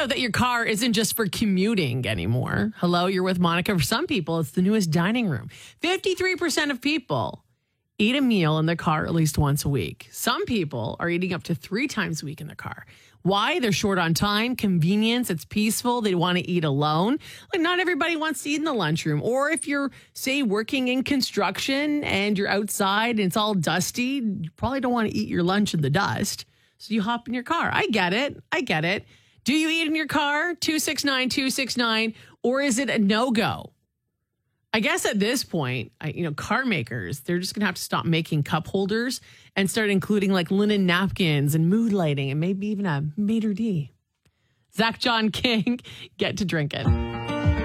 know that your car isn't just for commuting anymore? Hello, you're with Monica. For some people, it's the newest dining room. 53% of people eat a meal in their car at least once a week. Some people are eating up to 3 times a week in their car. Why? They're short on time, convenience, it's peaceful. They want to eat alone. Like, not everybody wants to eat in the lunchroom. Or if you're, say, working in construction and you're outside and it's all dusty, you probably don't want to eat your lunch in the dust. So you hop in your car. I get it. Do you eat in your car? 269-269. Or is it a no-go? I guess at this point, car makers, they're just going to have to stop making cup holders and start including like linen napkins and mood lighting and maybe even a maitre d'. Zach John King, get to drink it.